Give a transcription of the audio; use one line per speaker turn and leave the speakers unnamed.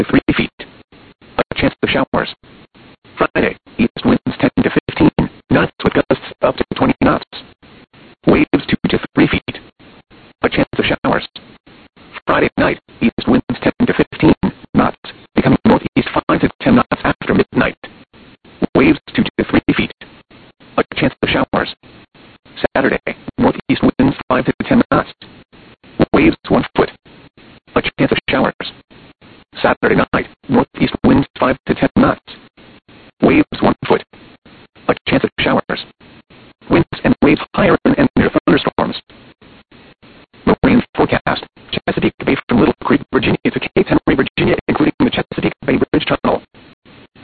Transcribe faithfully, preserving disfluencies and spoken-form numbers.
three feet. A chance of showers. Friday, east winds ten to fifteen knots with gusts up to twenty knots. Waves two to three feet. A chance of showers. Friday night, east winds ten to fifteen knots, becoming northeast five to ten knots after midnight. Waves two to three feet. A chance of showers. Saturday, northeast winds